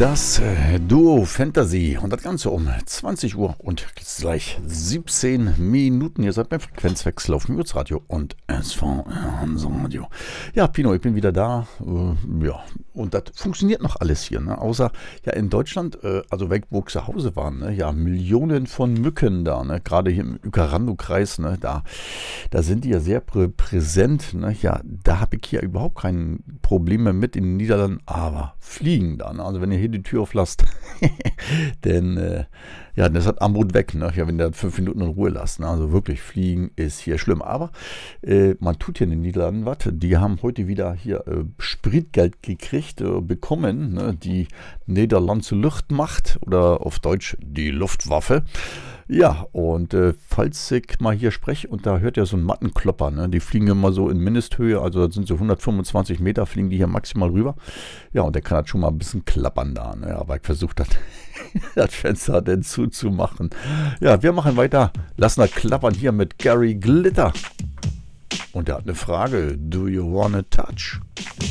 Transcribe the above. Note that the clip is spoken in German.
Das Duo Fantasy und das Ganze um 20 Uhr und gleich 17 Minuten. Ihr seid beim Frequenzwechsel auf Mürzradio und SV Radio. Ja, Pino, ich bin wieder da. Ja, und das funktioniert noch alles hier, ne? Außer ja in Deutschland, also weg, wo ich zu Hause war, ne? Ja, Millionen von Mücken da, ne? Gerade hier im Ukarando-Kreis, ne? Da sind die ja sehr präsent, ne? Ja, da habe ich hier überhaupt kein Problem mehr mit in den Niederlanden, aber Fliegen da, ne? Also wenn ihr hier die Tür auflasst, denn ja, das hat Armut weg, ne? Ja, wenn ihr 5 Minuten in Ruhe lasst, ne? Also wirklich, Fliegen ist hier schlimm, aber man tut hier in den Niederlanden was. Die haben heute wieder hier Spritgeld gekriegt, bekommen, ne? Die Nederlandse Luchtmacht oder auf Deutsch die Luftwaffe. Ja, und falls ich mal hier spreche und da hört ihr so einen Mattenklopper, ne? Die fliegen immer so in Mindesthöhe, also das sind so 125 Meter, fliegen die hier maximal rüber. Ja, und der kann halt schon mal ein bisschen klappern da, ne? Aber ich versuche das Fenster denn zuzumachen. Ja, wir machen weiter, lassen das klappern hier mit Gary Glitter. Und er hat eine Frage, do you wanna touch?